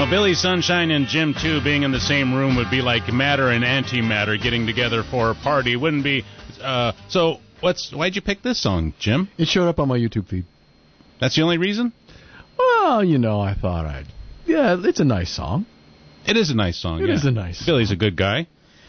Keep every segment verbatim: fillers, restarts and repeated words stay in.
Billy Sunshine and Jim, too, being in the same room would be like matter and antimatter getting together for a party. Wouldn't be. Uh, so, what's why'd you pick this song, Jim? It showed up on my YouTube feed. That's the only reason? Well, you know, I thought I'd... Yeah, it's a nice song. It is a nice song, It yeah. is a nice song. Billy's a good guy.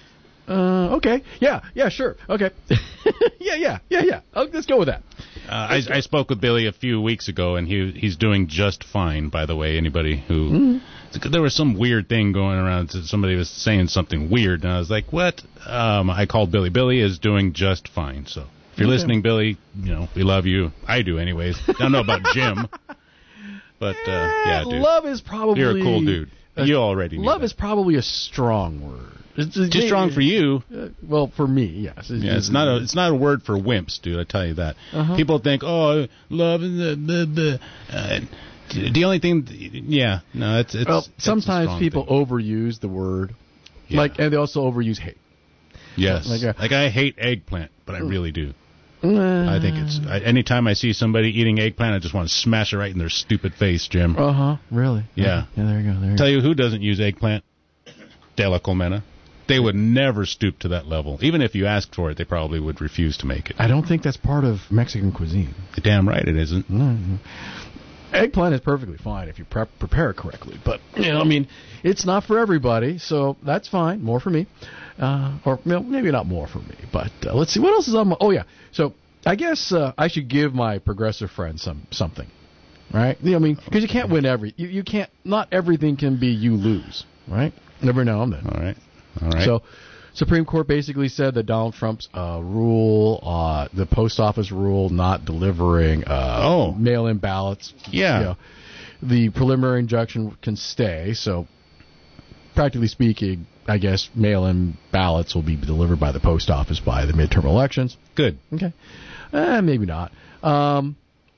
Uh, okay. Yeah, yeah, sure. Okay. yeah, yeah, yeah, yeah. Oh, let's go with that. Uh, I, I spoke with Billy a few weeks ago, and he he's doing just fine, by the way. Anybody who... Mm-hmm. There was some weird thing going around. Somebody was saying something weird, and I was like, what? Um, I called Billy. Billy is doing just fine, so... If you're okay. listening, Billy, you know, we love you. I do, anyways. Don't know about Jim. But, uh, yeah, dude. Love is probably... You're a cool dude. A, you already knew Love that. is probably a strong word. It's, it's Too strong for you. Uh, well, for me, yes. It's, yeah, it's not a it's not a word for wimps, dude. I tell you that. Uh-huh. People think, oh, love is the the, the uh, the only thing. Yeah, no, it's it's. Well, it's sometimes people thing. overuse the word, yeah. like, and they also overuse hate. Yes, like, uh, like I hate eggplant, but I really do. Uh, I think it's. I, anytime I see somebody eating eggplant, I just want to smash it right in their stupid face, Jim. Uh huh. Really? Yeah. Yeah. There you go. There you Tell go. you who doesn't use eggplant? Dela Colmena. They would never stoop to that level. Even if you asked for it, they probably would refuse to make it. I don't think that's part of Mexican cuisine. You're damn right it isn't. Mm-hmm. Eggplant is perfectly fine if you prep, prepare it correctly. But, you know, I mean, it's not for everybody, so that's fine. More for me. Uh, or you know, maybe not more for me. But uh, let's see. What else is on my... Oh, yeah. So I guess uh, I should give my progressive friend some something. Right? You know, I mean, because you can't win every... You, you can't... Not everything can be you lose. Right? Never know. I'm then. All right. All right. So, Supreme Court basically said that Donald Trump's uh, rule, uh, the post office rule not delivering uh, oh. mail-in ballots, yeah, you know, the preliminary injunction can stay. So, practically speaking, I guess mail-in ballots will be delivered by the post office by the midterm elections. Good. Okay. Eh, maybe not. Um,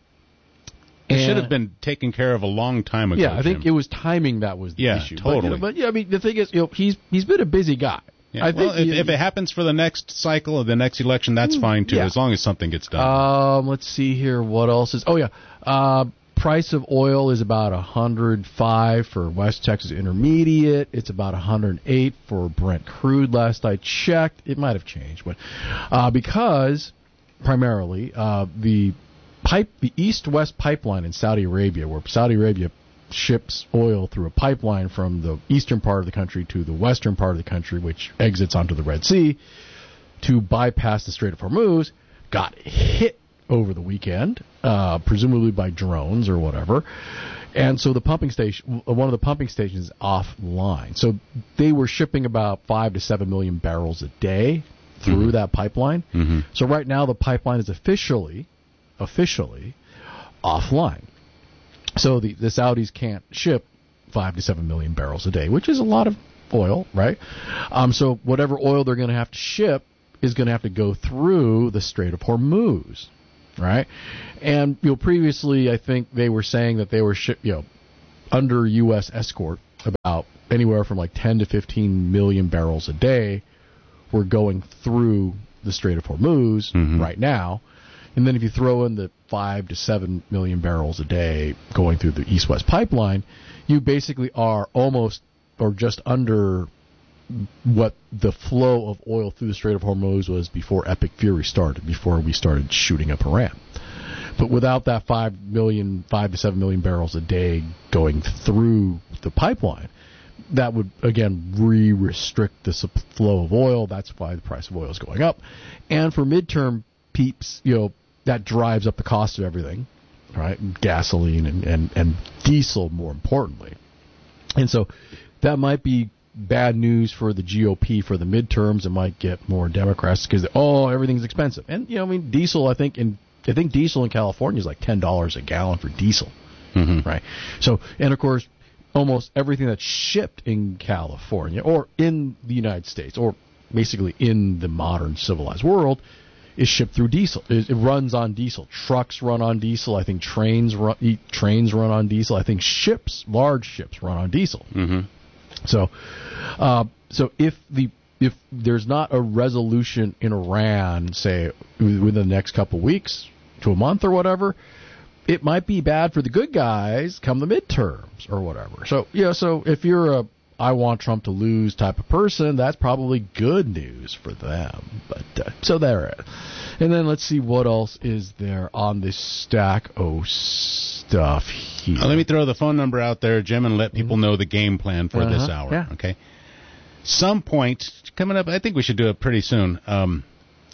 It should have been taken care of a long time ago. Yeah, I think Jim. it was timing that was the yeah, issue. Totally. But, you know, but yeah, I mean, the thing is, you know, he's he's been a busy guy. Yeah, I well, think if, he, if it happens for the next cycle or the next election, that's fine too, yeah. as long as something gets done. Um, let's see here. What else is? Oh yeah, uh, price of oil is about a hundred five for West Texas Intermediate. It's about a hundred eight for Brent crude. Last I checked, it might have changed, but uh, because primarily uh, the pipe, the East-West pipeline in Saudi Arabia, where Saudi Arabia ships oil through a pipeline from the eastern part of the country to the western part of the country, which exits onto the Red Sea, to bypass the Strait of Hormuz, got hit over the weekend, uh, presumably by drones or whatever. And so the pumping station, one of the pumping stations is offline. So they were shipping about five to seven million barrels a day through mm-hmm. that pipeline. Mm-hmm. So right now the pipeline is officially officially offline. So the, the Saudis can't ship five to seven million barrels a day, which is a lot of oil, right? Um, so whatever oil they're going to have to ship is going to have to go through the Strait of Hormuz, right? And you know, previously I think they were saying that they were ship, you know, under U S escort about anywhere from like ten to fifteen million barrels a day were going through the Strait of Hormuz mm-hmm. right now. And then if you throw in the five to seven million barrels a day going through the East-West pipeline, you basically are almost or just under what the flow of oil through the Strait of Hormuz was before Epic Fury started, before we started shooting up Iran. But without that five million, five to seven million barrels a day going through the pipeline, that would, again, re-restrict the flow of oil. That's why the price of oil is going up. And for midterm peeps, you know, that drives up the cost of everything, right? Gasoline and, and, and diesel, more importantly. And so that might be bad news for the G O P for the midterms. It might get more Democrats because, oh, everything's expensive. And, you know, I mean, diesel, I think, in I think diesel in California is like ten dollars a gallon for diesel, mm-hmm. right? So, and of course, almost everything that's shipped in California or in the United States or basically in the modern civilized world is shipped through diesel. It, it runs on diesel. Trucks run on diesel. I think trains run, trains run on diesel. I think ships, large ships, run on diesel. Mm-hmm. So, uh, so if the if there's not a resolution in Iran, say within the next couple of weeks to a month or whatever, it might be bad for the good guys come the midterms or whatever. So, yeah, so if you're a I want Trump to lose type of person, that's probably good news for them. But uh, so there. And then let's see what else is there on this stack of stuff here. Uh, let me throw the phone number out there, Jim, and let people know the game plan for uh-huh. this hour. Yeah. Okay. Some point coming up, I think we should do it pretty soon. Um,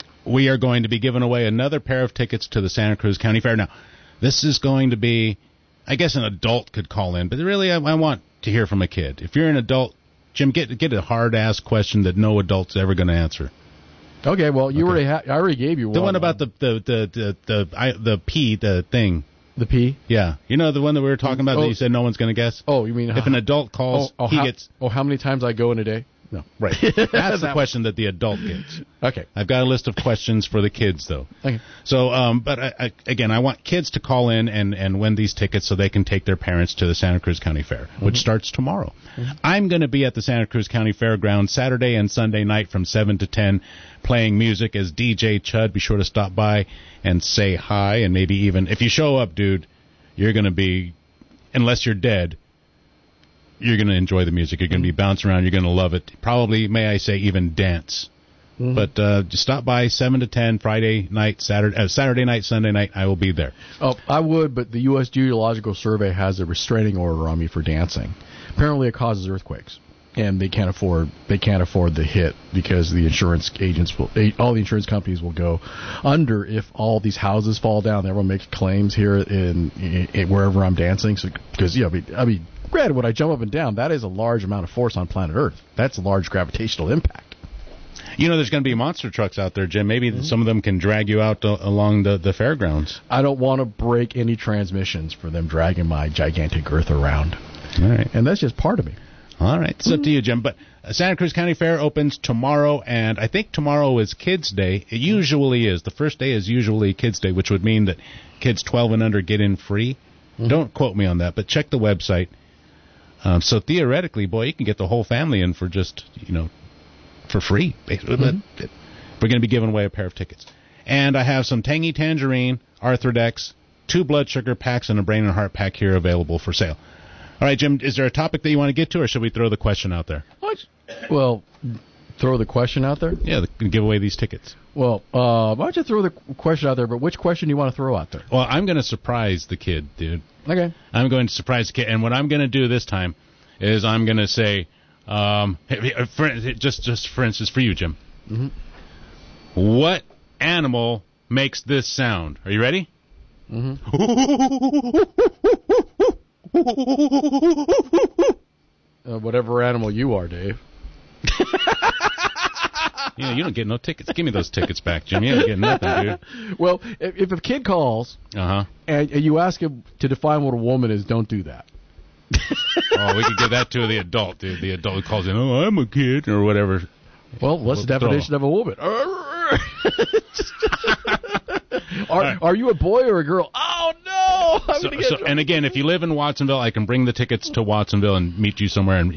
we are going to be giving away another pair of tickets to the Santa Cruz County Fair. Now, this is going to be, I guess an adult could call in, but really I, I want to hear from a kid. If you're an adult, Jim, get get a hard-ass question that no adult's ever going to answer. Okay, well, you Okay. already ha- I already gave you one. The one about the the the the the, I, the P, the thing. The P? Yeah. You know the one that we were talking about Oh. that you said no one's going to guess? Oh, you mean... If an adult calls, oh, oh, he how, gets... Oh, how many times I go in a day? No. Right. That's the question that the adult gets. Okay. I've got a list of questions for the kids, though. Okay. So, um, but I, I, again, I want kids to call in and, and win these tickets so they can take their parents to the Santa Cruz County Fair, mm-hmm. which starts tomorrow. Mm-hmm. I'm going to be at the Santa Cruz County Fairgrounds Saturday and Sunday night from seven to ten playing music as D J Chud. Be sure to stop by and say hi, and maybe even, if you show up, dude, you're going to be, unless you're dead, you're going to enjoy the music. You're going to be bouncing around. You're going to love it. Probably, may I say, even dance. Mm-hmm. But uh, just stop by seven to ten Friday night, Saturday, uh, Saturday night, Sunday night. I will be there. Oh, I would, but the U S Geological Survey has a restraining order on me for dancing. Apparently, it causes earthquakes, and they can't afford they can't afford the hit because the insurance agents will all the insurance companies will go under if all these houses fall down. Everyone makes claims here in, in, in wherever I'm dancing. So because you know, I mean, I mean, granted, when I jump up and down, that is a large amount of force on planet Earth. That's a large gravitational impact. You know, there's going to be monster trucks out there, Jim. Maybe mm-hmm. some of them can drag you out uh, along the, the fairgrounds. I don't want to break any transmissions for them dragging my gigantic Earth around. All right. And that's just part of me. All right. It's mm-hmm. up to you, Jim. But uh, Santa Cruz County Fair opens tomorrow, and I think tomorrow is Kids' Day. It usually is. The first day is usually Kids' Day, which would mean that kids twelve and under get in free. Mm-hmm. Don't quote me on that, but check the website. Um, so theoretically, boy, you can get the whole family in for just, you know, for free. Basically. Mm-hmm. But we're going to be giving away a pair of tickets. And I have some Tangy Tangerine, Arthrodex, two blood sugar packs, and a brain and heart pack here available for sale. All right, Jim, is there a topic that you want to get to, or should we throw the question out there? Well, throw the question out there? Yeah, the, give away these tickets. Well, uh, why don't you throw the question out there, but which question do you want to throw out there? Well, I'm going to surprise the kid, dude. Okay. I'm going to surprise the kid, and what I'm going to do this time is I'm going to say, um, for, just, just for instance, for you, Jim. Mm-hmm. What animal makes this sound? Are you ready? Mm-hmm. uh, whatever animal you are, Dave. You know, you don't get no tickets. Give me those tickets back, Jim. You don't get nothing, dude. Well, if, if a kid calls uh-huh. and, and you ask him to define what a woman is, don't do that. Oh, we could give that to the adult, dude. The adult calls in, oh, I'm a kid, or whatever. Well, what's the definition of a woman? are, right. are you a boy or a girl? Oh, no! I'm so, gonna get so, and again, if you live in Watsonville, I can bring the tickets to Watsonville and meet you somewhere and